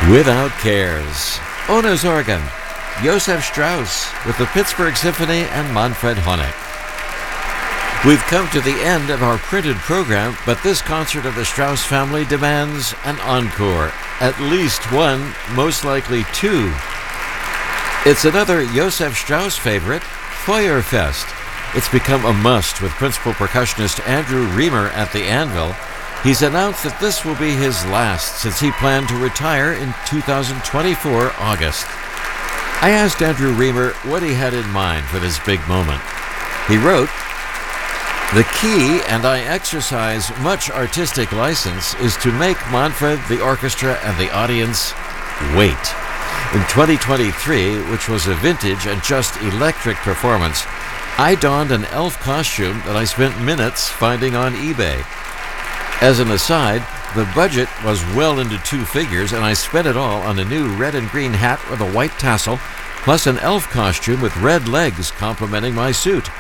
Without Cares, Ona's organ, Josef Strauss with the Pittsburgh Symphony and Manfred Honeck. We've come to the end of our printed program, but this concert of the Strauss family demands an encore. At least one, most likely two. It's another Josef Strauss favorite, Feuerfest. It's become a must with principal percussionist Andrew Riemer at the anvil. He's announced that this will be his last since he planned to retire in 2024 August. I asked Andrew Riemer what he had in mind for this big moment. He wrote, "The key, and I exercise much artistic license, is to make Manfred, the orchestra, and the audience wait." In 2023, which was a vintage and just electric performance, I donned an elf costume that I spent minutes finding on eBay. As an aside, the budget was well into two figures, and I spent it all on a new red and green hat with a white tassel, plus an elf costume with red legs complementing my suit.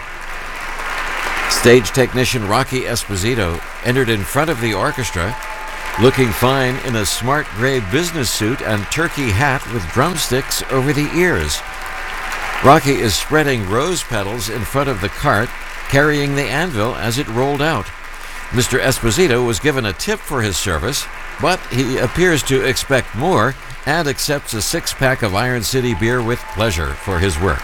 Stage technician Rocky Esposito entered in front of the orchestra, looking fine in a smart gray business suit and turkey hat with drumsticks over the ears. Rocky is spreading rose petals in front of the cart, carrying the anvil as it rolled out. Mr. Esposito was given a tip for his service, but he appears to expect more and accepts a six-pack of Iron City beer with pleasure for his work.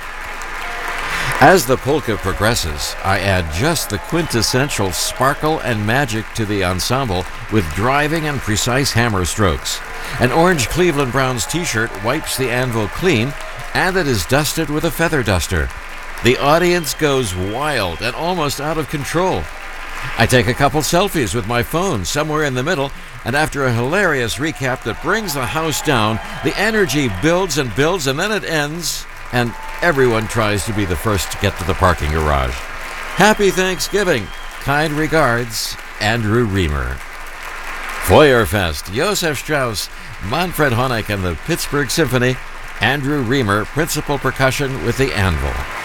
As the polka progresses, I add just the quintessential sparkle and magic to the ensemble with driving and precise hammer strokes. An orange Cleveland Browns t-shirt wipes the anvil clean, and it is dusted with a feather duster. The audience goes wild and almost out of control. I take a couple selfies with my phone somewhere in the middle, and after a hilarious recap that brings the house down, the energy builds and builds, and then it ends, and everyone tries to be the first to get to the parking garage. Happy Thanksgiving! Kind regards, Andrew Riemer. Feuerfest, Josef Strauss, Manfred Honeck and the Pittsburgh Symphony, Andrew Riemer, principal percussion with the anvil.